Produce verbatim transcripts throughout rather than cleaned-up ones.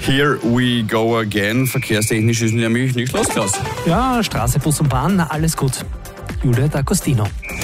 Here we go again. Verkehrstechnisch ist nämlich nichts los, Klaus. Ja, Straße, Bus und Bahn, alles gut. Julia D'Agostino.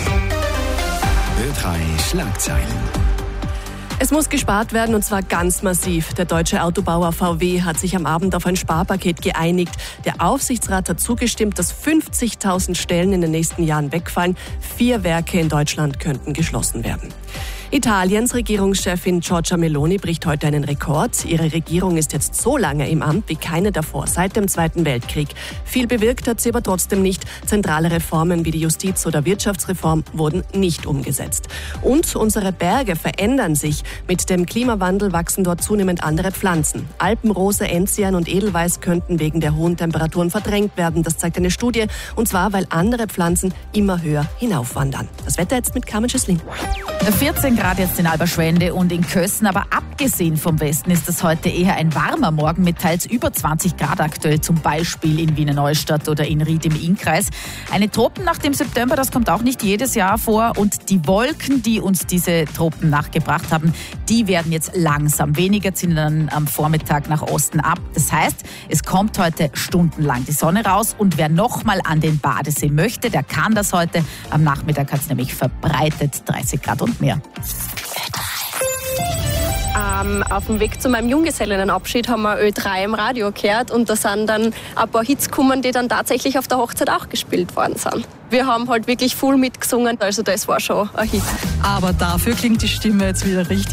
Ö drei Schlagzeilen. Es muss gespart werden, und zwar ganz massiv. Der deutsche Autobauer V W hat sich am Abend auf ein Sparpaket geeinigt. Der Aufsichtsrat hat zugestimmt, dass fünfzigtausend Stellen in den nächsten Jahren wegfallen. Vier Werke in Deutschland könnten geschlossen werden. Italiens Regierungschefin Giorgia Meloni bricht heute einen Rekord. Ihre Regierung ist jetzt so lange im Amt wie keine davor, seit dem Zweiten Weltkrieg. Viel bewirkt hat sie aber trotzdem nicht. Zentrale Reformen wie die Justiz- oder Wirtschaftsreform wurden nicht umgesetzt. Und unsere Berge verändern sich. Mit dem Klimawandel wachsen dort zunehmend andere Pflanzen. Alpenrose, Enzian und Edelweiß könnten wegen der hohen Temperaturen verdrängt werden. Das zeigt eine Studie. Und zwar, weil andere Pflanzen immer höher hinaufwandern. Das Wetter jetzt mit Carmen Schüssling. vierzehn Grad jetzt in Alberschwende und in Kösen, aber abgesehen vom Westen ist es heute eher ein warmer Morgen mit teils über zwanzig Grad aktuell, zum Beispiel in Wiener Neustadt oder in Ried im Innkreis. Eine Tropennacht im September, das kommt auch nicht jedes Jahr vor, und die Wolken, die uns diese Tropennacht gebracht haben, die werden jetzt langsam weniger, ziehen dann am Vormittag nach Osten ab. Das heißt, es kommt heute stundenlang die Sonne raus, und wer nochmal an den Badesee möchte, der kann das heute. Am Nachmittag hat es nämlich verbreitet dreißig Grad und mehr. Ähm, auf dem Weg zu meinem Junggesellinnenabschied haben wir Ö drei im Radio gehört, und da sind dann ein paar Hits gekommen, die dann tatsächlich auf der Hochzeit auch gespielt worden sind. Wir haben halt wirklich voll mitgesungen, also das war schon ein Hit. Aber dafür klingt die Stimme jetzt wieder richtig